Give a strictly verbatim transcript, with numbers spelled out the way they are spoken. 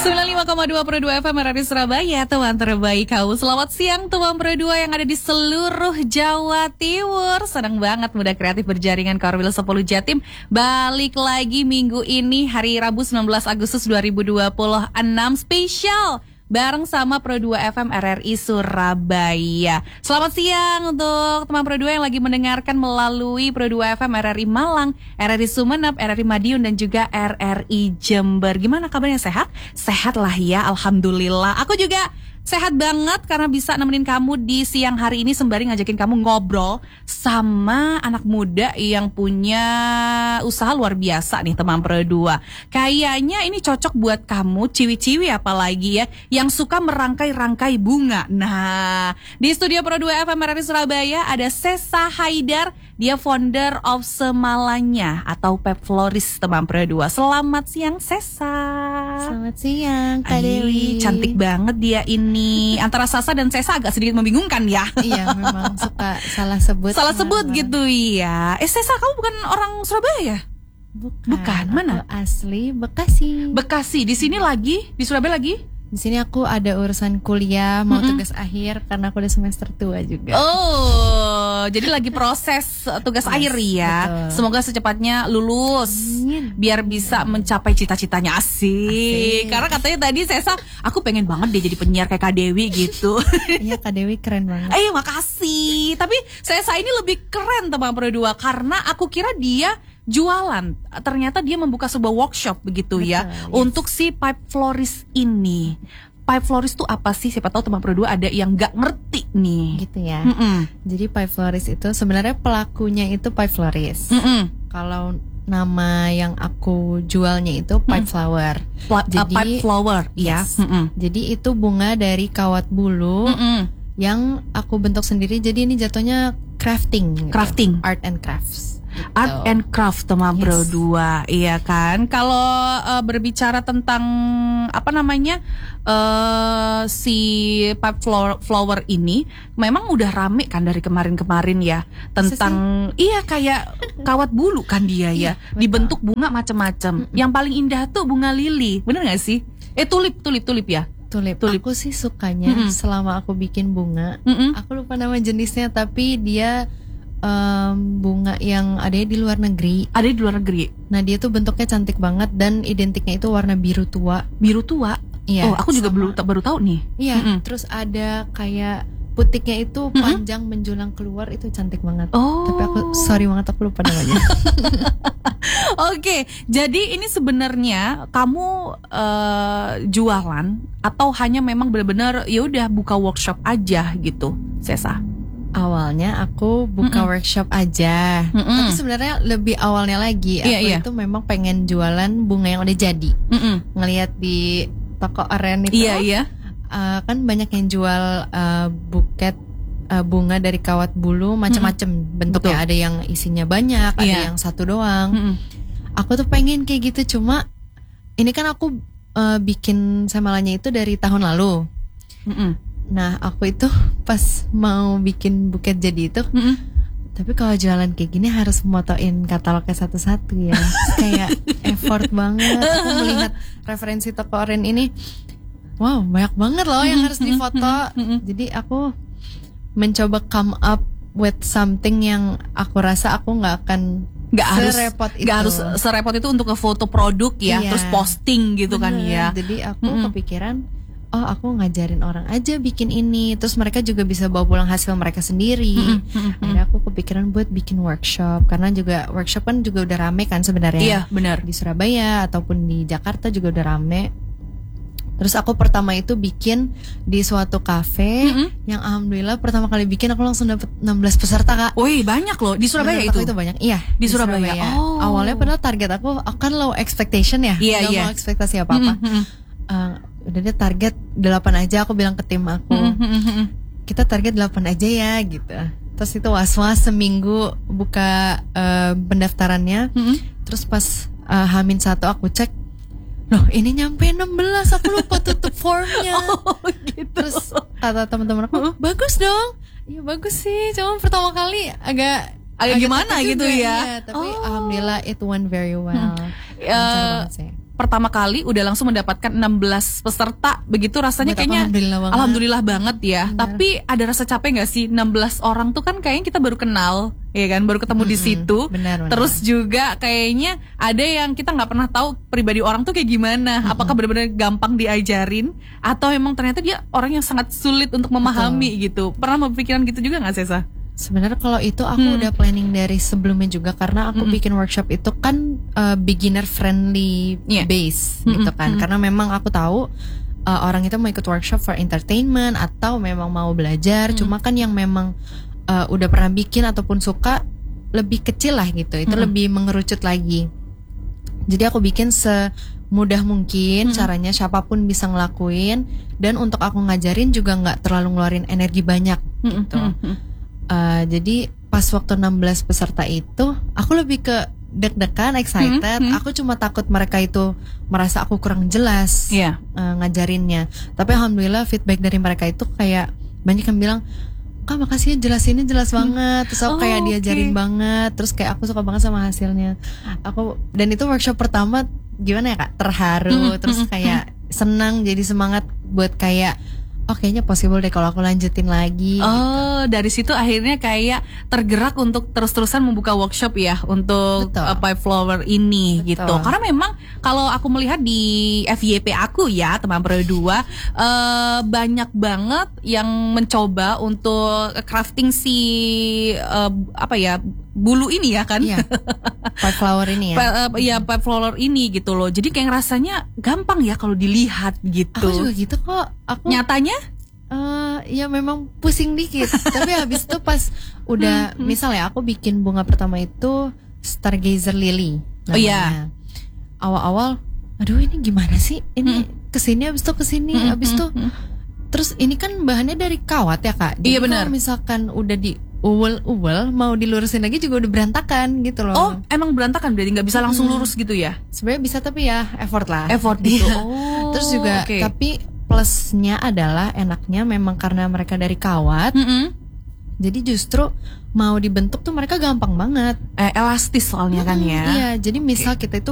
sembilan puluh lima koma dua per dua F M R R I Surabaya, teman terbaik kamu. Selamat siang teman per dua yang ada di seluruh Jawa Timur. Senang banget Muda Kreatif Berjaringan Korwil sepuluh Jatim balik lagi minggu ini, hari Rabu sembilan belas Agustus dua ribu dua puluh enam, spesial bareng sama Pro dua F M R R I Surabaya. Selamat siang untuk teman Pro dua yang lagi mendengarkan melalui Pro dua F M R R I Malang, R R I Sumeneb, R R I Madiun, dan juga R R I Jember. Gimana kabarnya, sehat? Sehat lah ya, alhamdulillah. Aku juga sehat banget karena bisa nemenin kamu di siang hari ini sembari ngajakin kamu ngobrol sama anak muda yang punya usaha luar biasa nih teman Pro dua. Kayaknya ini cocok buat kamu, ciwi-ciwi apalagi ya, yang suka merangkai-rangkai bunga. Nah, di studio Pro dua F M R R I Surabaya ada Sesa Haidar, dia founder of Semalanya atau Pep Florist teman Pro dua. Selamat siang Sesa. Selamat siang Kak Dewi. Cantik banget dia ini. Antara Sasa dan Sesa agak sedikit membingungkan ya. Iya, memang suka salah sebut. Salah sebut gitu ya. Eh Sesa, kamu bukan orang Surabaya? Bukan. Bukan, mana? Aku asli Bekasi. Bekasi. Di sini lagi? Di Surabaya lagi? Di sini aku ada urusan kuliah, mau Mm-mm. tugas akhir karena aku udah semester tua juga. Oh, jadi lagi proses tugas Yes, akhir ya. betul. Semoga secepatnya lulus. Amin. Biar bisa mencapai cita-citanya. Asik. Asik. Karena katanya tadi Sesa, aku pengen banget dia jadi penyiar kayak Kak Dewi gitu. Iya, Kak Dewi keren banget. Eh, makasih. Tapi Sesa ini lebih keren teman Pro dua karena aku kira dia jualan. Ternyata dia membuka sebuah workshop begitu. Betul, ya. yes. Untuk si Pipe Florist ini. Pipe Florist itu apa sih? Siapa tahu teman Pro dua ada yang gak ngerti nih. Gitu ya. Mm-mm. Jadi Pipe Florist itu sebenarnya pelakunya itu Pipe Florist. Mm-mm. Kalau nama yang aku jualnya itu Pipe Mm. Flower. Pla- uh, Jadi- pipe flower, ya. Yes. Mm-mm. Jadi itu bunga dari kawat bulu. Mm-mm. yang aku bentuk sendiri, jadi ini jatuhnya crafting gitu. Crafting. Art and crafts gitu. Art and craft teman Yes. Pro dua, iya kan. Kalau uh, berbicara tentang apa namanya uh, si pipe flower, flower ini, memang udah rame kan dari kemarin-kemarin ya tentang iya kayak kawat bulu kan dia ya, Iya, betul. dibentuk bunga macam-macam. Yang paling indah tuh bunga lili, bener nggak sih? Eh tulip, tulip, tulip ya. tulip. Tulip. Aku sih sukanya Mm-mm. selama aku bikin bunga, Mm-mm. aku lupa nama jenisnya, tapi dia em, bunga yang ada di luar negeri. Ada di luar negeri, Nah dia tuh bentuknya cantik banget dan identiknya itu warna biru tua. biru tua. Iya. Oh, aku juga sama- baru baru tahu nih. Iya. Mm-mm. Terus ada kayak putiknya itu Mm-mm. panjang menjulang keluar, itu cantik banget. Oh. Tapi aku sorry banget aku lupa namanya. Oke, jadi ini sebenarnya kamu eh, jualan atau hanya memang benar-benar ya udah buka workshop aja gitu, Sesa? Awalnya aku buka Mm-mm. workshop aja, Mm-mm. tapi sebenarnya lebih awalnya lagi aku Iya, iya. itu memang pengen jualan bunga yang udah jadi. Mm-mm. Ngelihat di toko Aren itu, Iya iya. uh, kan banyak yang jual uh, buket uh, bunga dari kawat bulu macam-macam bentuknya. Betul. Ada yang isinya banyak, ada Iya. yang satu doang. Mm-mm. Aku tuh pengen kayak gitu, cuma ini kan aku uh, bikin Semalanya itu dari tahun lalu. Mm-mm. Nah aku itu pas mau bikin buket jadi itu, Mm-mm. tapi kalau jualan kayak gini harus motoin katalognya satu-satu ya. Kayak effort banget. Aku melihat referensi toko Oren ini, wow banyak banget loh yang harus difoto. Jadi aku mencoba come up with something yang aku rasa aku nggak akan Gak harus serepot itu. Gak harus serepot itu untuk ngefoto produk ya, Iya. terus posting gitu kan Bener. ya. Jadi aku Mm-mm. kepikiran, oh aku ngajarin orang aja bikin ini, terus mereka juga bisa bawa pulang hasil mereka sendiri. Mm-mm, mm-mm. Akhirnya aku kepikiran buat bikin workshop, karena juga workshop kan juga udah rame kan sebenarnya. Iya benar. Di Surabaya ataupun di Jakarta juga udah rame. Terus aku pertama itu bikin di suatu kafe, Mm-mm. yang alhamdulillah pertama kali bikin aku langsung dapet enam belas peserta Kak. Wih banyak loh di Surabaya Menurut aku itu. itu banyak. Iya, Di Surabaya. Oh. Awalnya padahal target aku, aku kan low expectation ya. Iya, Gak iya. mau ekspektasi apa-apa. Mm-mm, Eh, udah deh target delapan aja, aku bilang ke tim aku. mm-mm, mm-mm. Kita target delapan aja ya gitu. Terus itu was-was seminggu buka eh, pendaftarannya. Mm-mm. Terus pas eh, Hamin satu aku cek, loh ini nyampe enam belas, aku lupa tutup formnya. Oh gitu. Terus kata teman-teman aku, bagus dong. Iya bagus sih, cuma pertama kali agak Agak gimana takut gitu juga, ya. iya. Tapi Oh. alhamdulillah it went very well. Ya, Lancar banget sih. pertama kali udah langsung mendapatkan enam belas peserta, begitu rasanya Buat aku kayaknya alhamdulillah banget. alhamdulillah banget ya. Benar. Tapi ada rasa capek nggak sih, enam belas orang tuh kan kayaknya kita baru kenal, ya kan, baru ketemu di situ. Benar, benar. Terus juga kayaknya ada yang kita nggak pernah tahu pribadi orang tuh kayak gimana. Apakah benar-benar gampang diajarin atau memang ternyata dia orang yang sangat sulit untuk memahami gitu. Pernah berpikiran gitu juga nggak, Sesa? Sebenarnya kalau itu aku Hmm. udah planning dari sebelumnya juga, karena aku Mm-mm. bikin workshop itu kan uh, beginner friendly Yeah. base Mm-mm. gitu kan. Mm-mm. Karena memang aku tahu uh, orang itu mau ikut workshop for entertainment atau memang mau belajar. Mm. Cuma kan yang memang uh, udah pernah bikin ataupun suka lebih kecil lah gitu. Itu Mm-mm. lebih mengerucut lagi. Jadi aku bikin semudah mungkin Mm-mm. caranya, siapapun bisa ngelakuin, dan untuk aku ngajarin juga nggak terlalu ngeluarin energi banyak gitu. Mm-mm. Uh, jadi pas waktu enam belas peserta itu aku lebih ke deg-degan, excited. Hmm, hmm. Aku cuma takut mereka itu merasa aku kurang jelas Iya. uh, ngajarinnya. Tapi alhamdulillah feedback dari mereka itu kayak banyak yang bilang, Kak makasih ya, jelasinnya jelas banget. Terus aku Oh, kayak oke. diajarin banget. Terus kayak aku suka banget sama hasilnya. Aku dan itu workshop pertama gimana ya Kak? Terharu. Hmm, Terus hmm, kayak senang, jadi semangat buat kayak oh kayaknya possible deh kalau aku lanjutin lagi. Oh, dari situ akhirnya kayak tergerak untuk terus-terusan membuka workshop ya untuk Betul. uh, Pipe Flower ini. Betul. Gitu. Karena memang kalau aku melihat di F Y P aku ya, teman Pro dua, uh, banyak banget yang mencoba untuk crafting si uh, apa ya, bulu ini ya kan? Iya. Pipe flower ini ya. Pa- uh, ya Pipe Flower ini gitu loh. Jadi kayak rasanya gampang ya kalau dilihat gitu. Aku juga gitu kok. Aku Nyatanya? eh, ya memang pusing dikit. Tapi habis itu pas udah misalnya aku bikin bunga pertama itu Stargazer Lily namanya. Oh, iya. Awal-awal aduh ini gimana sih? Ini kesini habis itu kesini Mm, habis mm, itu mm. terus ini kan bahannya dari kawat ya Kak. Jadi Iya, benar. kalau misalkan udah di uwel-uwel mau dilurusin lagi juga udah berantakan gitu loh. Oh, emang berantakan berarti nggak bisa langsung lurus gitu ya? Sebenarnya bisa tapi ya effort lah. Effort gitu. Iya. Oh, Terus juga oke. tapi plusnya adalah enaknya memang karena mereka dari kawat, Mm-mm. jadi justru mau dibentuk tuh mereka gampang banget. Eh, elastis soalnya kan Mm-mm, ya. Iya, jadi misal kita itu